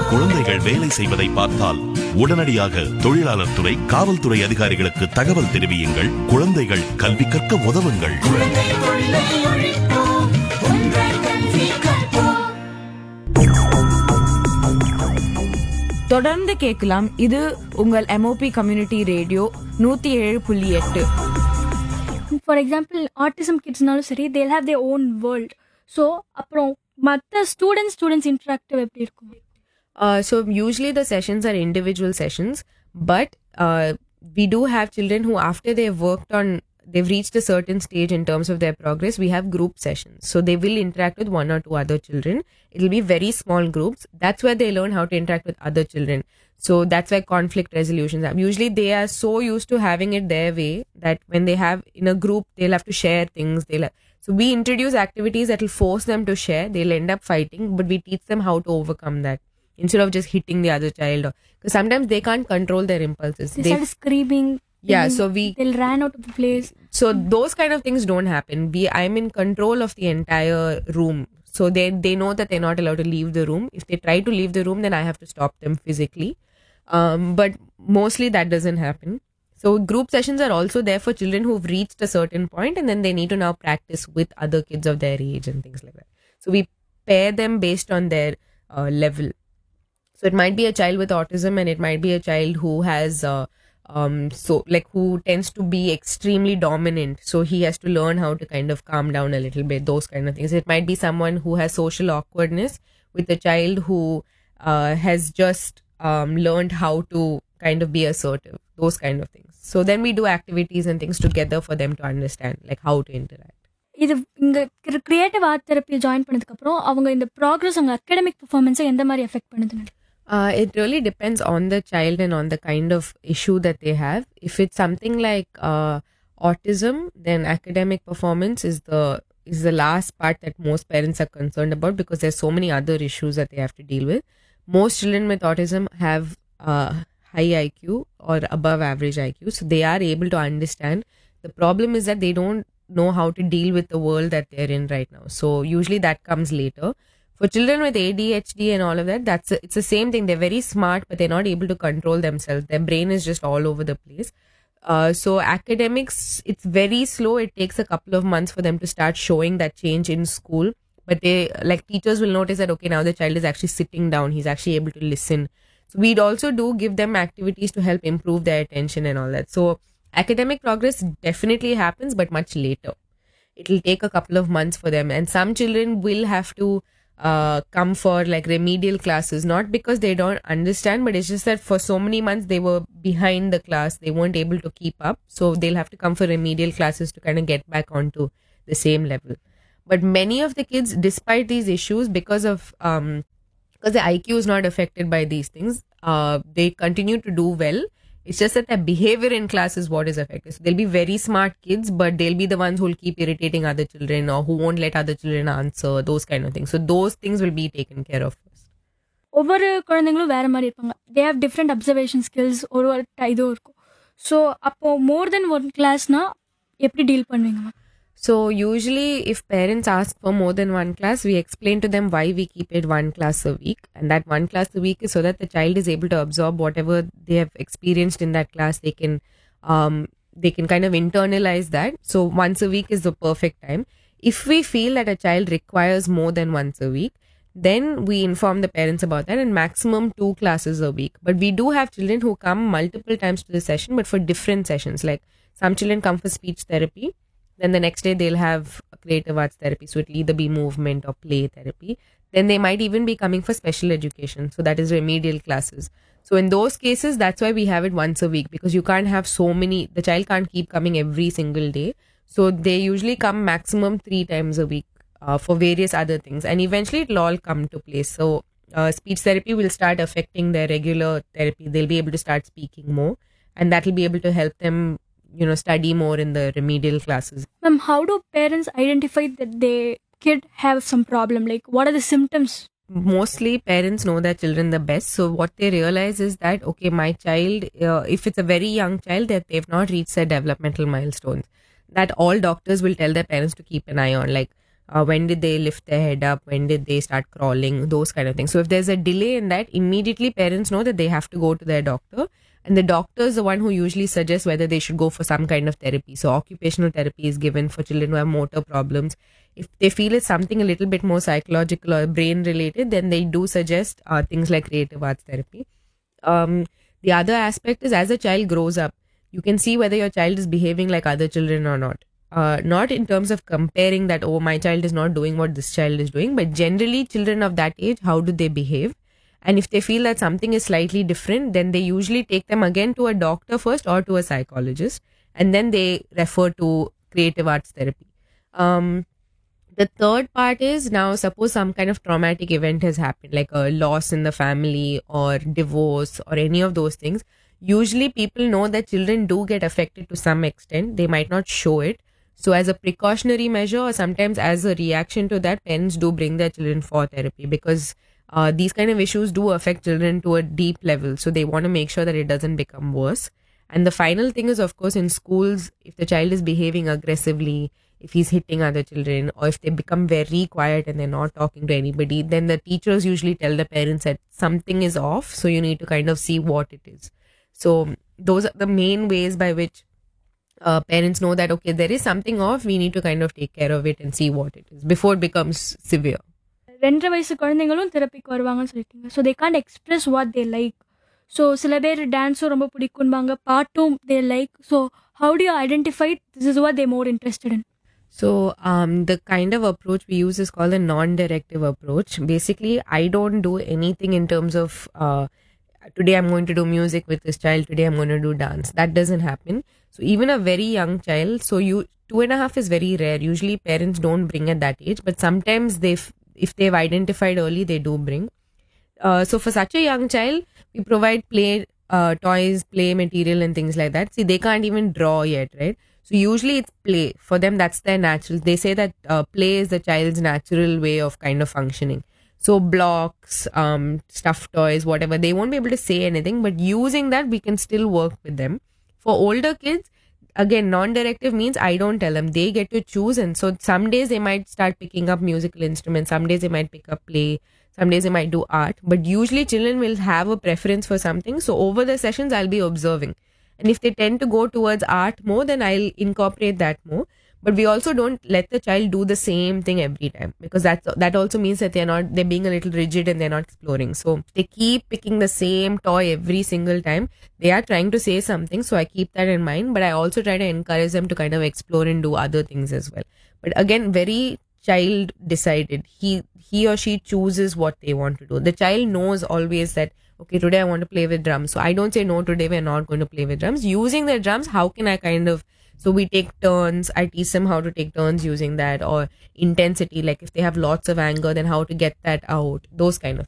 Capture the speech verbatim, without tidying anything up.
குழந்தைகள் வேலை செய்வதை பார்த்தால் உடனடியாக தொழிலாளர் துறை, காவல்துறை அதிகாரிகளுக்கு தகவல் தெரிவியுங்கள். குழந்தைகள் கல்வி கற்க உதவுங்கள். தொடர்ந்து கேட்கலாம். இது உங்கள் எம்ஓபி கம்யூனிட்டி ரேடியோ நூத்தி ஏழு புள்ளி எட்டு. ஃபார் எக்ஸாம்பிள் ஆட்டிசம் கிட்ஸ்னாலும் சரி, தேல் have their own world. So அப்புறம் மற்ற ஸ்டூடெண்ட்ஸ் ஸ்டூடெண்ட்ஸ் இன்ட்ராக்டிவ் எப்படி இருக்கும்? Uh, so usually the sessions are individual sessions, but uh, we do have children who, after they've worked on, they've reached a certain stage in terms of their progress, we have group sessions. So they will interact with one or two other children. It'll be very small groups. That's where they learn how to interact with other children. So that's where conflict resolutions are. Usually they are so used to having it their way that when they have in a group, they'll have to share things. They'll have, so we introduce activities that will force them to share. They'll end up fighting, but we teach them how to overcome that, instead of just hitting the other child. Because sometimes they can't control their impulses. They, they start screaming. Yeah, so we... They'll run out of the place. So those kind of things don't happen. We, I'm in control of the entire room. So they, they know that they're not allowed to leave the room. If they try to leave the room, then I have to stop them physically. Um, but mostly that doesn't happen. So group sessions are also there for children who've reached a certain point, and then they need to now practice with other kids of their age and things like that. So we pair them based on their uh, level. So it might be a child with autism, and it might be a child who has, uh, um, so like who tends to be extremely dominant. So he has to learn how to kind of calm down a little bit, those kind of things. It might be someone who has social awkwardness with a child who uh, has just um, learned how to kind of be assertive, those kind of things. So then we do activities and things together for them to understand like how to interact. இது இங்கே creative art therapy join பண்ணதுக்கப்புறம் அவங்க இந்த progress அவங்க academic பெர்ஃபார்மன்ஸை எந்த மாதிரி effect பண்ணுதுன்னு? Uh, it really depends on the child and on the kind of issue that they have. If it's something like uh, autism, then academic performance is the is the last part that most parents are concerned about, because there's so many other issues that they have to deal with. Most children with autism have uh, high I Q or above average I Q, so they are able to understand. The problem is that they don't know how to deal with the world that they're in right now. So usually that comes later. For children with A D H D and all of that, that's a, it's the same thing. They're very smart, but they're not able to control themselves. Their brain is just all over the place. Uh, so academics, it's very slow. It takes a couple of months for them to start showing that change in school. But they, like teachers will notice that, okay, now the child is actually sitting down. He's actually able to listen. So we'd also do give them activities to help improve their attention and all that. So academic progress definitely happens, but much later. It'll take a couple of months for them. And some children will have to uh, come for like remedial classes, not because they don't understand, but it's just that for so many months they were behind the class. They weren't able to keep up. So they'll have to come for remedial classes to kind of get back onto the same level. But many of the kids, despite these issues, because of um, because the I Q is not affected by these things, uh, they continue to do well. It's just that their behavior in class is what is affected. So they'll be very smart kids, but they'll be the ones who will keep irritating other children, or who won't let other children answer, those kind of things. So those things will be taken care of first. ஒவ்வொரு குழந்தைங்களும் வேறு மாதிரி இருப்பாங்க. They have different observation skills, ஒரு ஒரு இதுவும் இருக்கும். So அப்போது மோர் தென் ஒன் கிளாஸ்னால் எப்படி டீல் பண்ணுவீங்க? So usually if parents ask for more than one class, we explain to them why we keep it one class a week. And that one class a week is so that the child is able to absorb whatever they have experienced in that class. They can um, they can kind of internalize that. So once a week is the perfect time. If we feel that a child requires more than once a week, then we inform the parents about that, and maximum two classes a week. But we do have children who come multiple times to the session, but for different sessions. Like some children come for speech therapy. Then the next day they'll have creative arts therapy. So it'll either be movement or play therapy. Then they might even be coming for special education. So that is remedial classes. So in those cases, that's why we have it once a week, because you can't have so many, the child can't keep coming every single day. So they usually come maximum three times a week uh, for various other things. And eventually it'll all come to place. So uh, speech therapy will start affecting their regular therapy. They'll be able to start speaking more. And that will be able to help them, you know, study more in the remedial classes. Ma'am, how do parents identify that their kid have some problem? Like, what are the symptoms? Mostly parents know their children the best. So what they realize is that, okay, my child, uh, if it's a very young child, that they've not reached their developmental milestones, that all doctors will tell their parents to keep an eye on. Like, Uh, when did they lift their head up? When did they start crawling? Those kind of things. So if there's a delay in that, immediately parents know that they have to go to their doctor. And the doctor is the one who usually suggests whether they should go for some kind of therapy. So occupational therapy is given for children who have motor problems. If they feel it's something a little bit more psychological or brain related, then they do suggest uh, things like creative arts therapy. Um, the other aspect is as a child grows up, you can see whether your child is behaving like other children or not. Uh, not in terms of comparing that, oh, my child is not doing what this child is doing, but generally children of that age, how do they behave? And if they feel that something is slightly different, then they usually take them again to a doctor first or to a psychologist, and then they refer to creative arts therapy. Um, the third part is now suppose some kind of traumatic event has happened, like a loss in the family or divorce or any of those things. Usually people know that children do get affected to some extent. They might not show it. So as a precautionary measure or sometimes as a reaction to that, parents do bring their children for therapy because uh, these kind of issues do affect children to a deep level. So they want to make sure that it doesn't become worse. And the final thing is, of course, in schools, if the child is behaving aggressively, if he's hitting other children, or if they become very quiet and they're not talking to anybody, then the teachers usually tell the parents that something is off. So you need to kind of see what it is. So those are the main ways by which Uh, parents know that, okay, there is something off, we need to kind of take care of it and see what it is before it becomes severe. ரெண்டரை வயசு குழந்தைங்களும் தெரப்பிக்கு வருவாங்கன்னு சொல்லிட்டீங்க. So they can't express what they like. So சில பேர் டான்ஸும் ரொம்ப பிடிக்கும்பாங்க, பாட்டும் they like. So how to you identify this is what they more interested in? So um, the kind of approach we use is called a non-directive approach. Basically, I don't do anything in terms of uh, today I'm going to do music with this child, today I'm going to do dance. That doesn't happen. So even a very young child, so you two and a half is very rare. Usually parents don't bring at that age, but sometimes they, if they've identified early, they do bring. Uh, so for such a young child, we provide play uh, toys, play material and things like that. See, they can't even draw yet, right? So usually it's play. For them, that's their natural. They say that uh, play is the child's natural way of kind of functioning. So blocks, um, stuffed toys, whatever, they won't be able to say anything, but using that, we can still work with them. For older kids, again, non-directive means I don't tell them. They get to choose. And so some days they might start picking up musical instruments. Some days they might pick up play. Some days they might do art. But usually children will have a preference for something. So over the sessions, I'll be observing. And if they tend to go towards art more, then I'll incorporate that more. But we also don't let the child do the same thing every time, because that's, that also means that they're not, they're being a little rigid and they're not exploring. So they keep picking the same toy every single time. They are trying to say something, so I keep that in mind. But I also try to encourage them to kind of explore and do other things as well. But again, very child decided. He, he or she chooses what they want to do. The child knows always that, okay, today I want to play with drums. So I don't say, no, today we're not going to play with drums. Using the drums, how can I kind of, so we take turns. I teach them how to take turns using that, or intensity, like if they have lots of anger, then how to get that out, those kind of